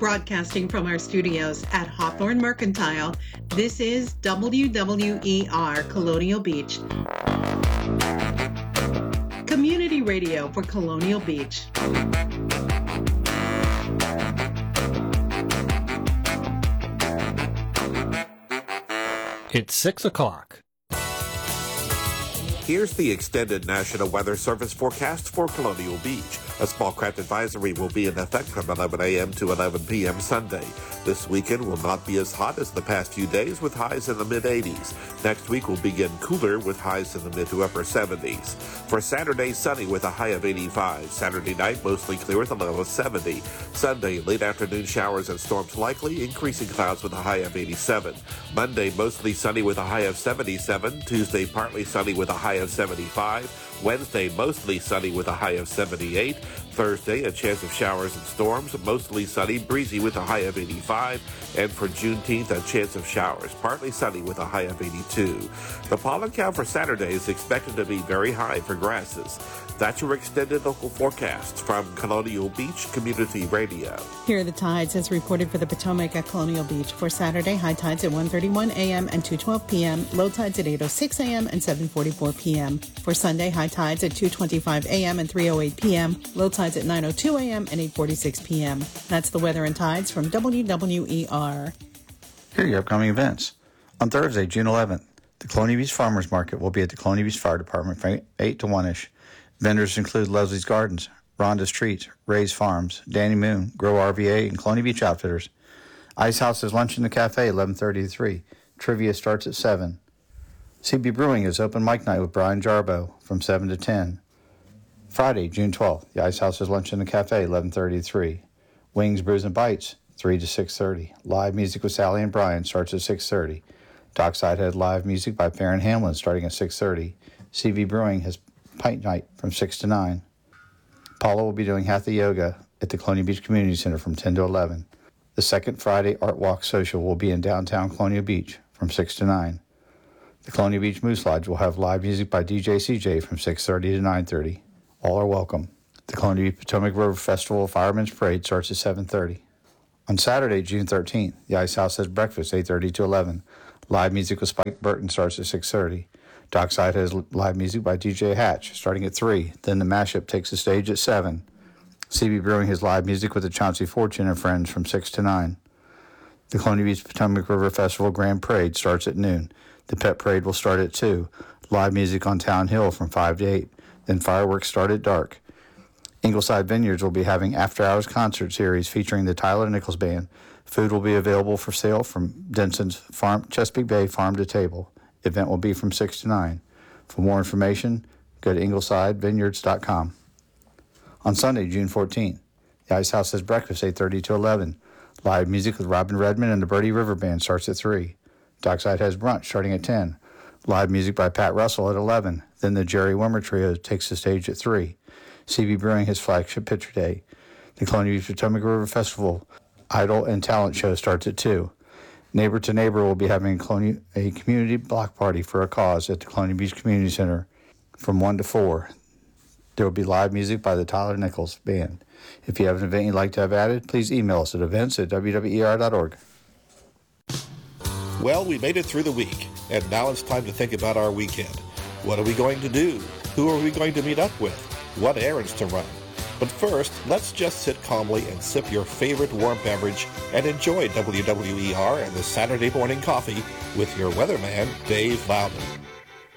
Broadcasting from our studios at Hawthorne Mercantile, this is WWER Colonial Beach. Community radio for Colonial Beach. It's 6 o'clock. Here's the extended National Weather Service forecast for Colonial Beach. A small craft advisory will be in effect from 11 a.m. to 11 p.m. Sunday. This weekend will not be as hot as the past few days with highs in the mid-80s. Next week will begin cooler with highs in the mid to upper 70s. For Saturday, sunny with a high of 85. Saturday night, mostly clear with a low of 70. Sunday, late afternoon showers and storms likely, increasing clouds with a high of 87. Monday, mostly sunny with a high of 77. Tuesday, partly sunny with a high of 75. Wednesday, mostly sunny with a high of 78. Thursday, a chance of showers and storms, mostly sunny, breezy with a high of 85. And for Juneteenth, a chance of showers, partly sunny with a high of 82. The pollen count for Saturday is expected to be very high for grasses. That's your extended local forecast from Colonial Beach Community Radio. Here are the tides as reported for the Potomac at Colonial Beach. For Saturday, high tides at 1:31 a.m. and 2:12 p.m., low tides at 8:06 a.m. and 7:44 p.m. For Sunday, high tides at 2:25 a.m. and 3:08 p.m., low tides at 9:02 a.m. and 8:46 p.m. That's the weather and tides from WWER. Here are your upcoming events. On Thursday, June 11th, the Colonial Beach Farmers Market will be at the Colonial Beach Fire Department from 8 to 1-ish. Vendors include Leslie's Gardens, Rhonda's Treats, Ray's Farms, Danny Moon, Grow RVA, and Colonial Beach Outfitters. Ice House is lunch in the cafe, 11:30 to 3. Trivia starts at 7. CB Brewing is open mic night with Brian Jarbo from 7 to 10. Friday, June 12th, the Ice House is lunch in the cafe, 11:30 to 3. Wings, Brews, and Bites, 3 to 6:30. Live music with Sally and Brian starts at 6:30. Dockside has live music by Farron Hamlin starting at 6:30. CV Brewing has Pint Night from 6 to 9. Paula will be doing Hatha Yoga at the Colonial Beach Community Center from 10 to 11. The second Friday Art Walk Social will be in downtown Colonial Beach from 6 to 9. The Colonial Beach Moose Lodge will have live music by DJ CJ from 6:30 to 9:30. All are welcome. The Colonial Beach Potomac River Festival Fireman's Parade starts at 7:30. On Saturday, June 13th, the Ice House has breakfast 8:30 to 11. Live music with Spike Burton starts at 6:30. Dockside has live music by DJ Hatch starting at 3. Then the mashup takes the stage at 7. CB Brewing has live music with the Chauncey Fortune and Friends from 6 to 9. The Colonial Beach Potomac River Festival Grand Parade starts at noon. The Pet Parade will start at 2. Live music on Town Hill from 5 to 8. Then fireworks start at dark. Ingleside Vineyards will be having after-hours concert series featuring the Tyler Nichols Band. Food will be available for sale from Denson's Farm, Chesapeake Bay Farm to Table. Event will be from 6 to 9. For more information, go to inglesidevineyards.com. On Sunday, June 14th, the Ice House has breakfast 8:30 to 11. Live music with Robin Redmond and the Birdie River Band starts at 3. Dockside has brunch starting at 10. Live music by Pat Russell at 11. Then the Jerry Wimmer Trio takes the stage at 3. CB Brewing has flagship Picture Day. The Colonial Beach Potomac River Festival Idol and Talent Show starts at 2. Neighbor to Neighbor will be having a community block party for a cause at the Colonial Beach Community Center from 1 to 4. There will be live music by the Tyler Nichols Band. If you have an event you'd like to have added, please email us at events@wwer.org. Well, we made it through the week, and now it's time to think about our weekend. What are we going to do? Who are we going to meet up with? What errands to run? But first, let's just sit calmly and sip your favorite warm beverage and enjoy WWER and the Saturday Morning Coffee with your weatherman, Dave Loudon.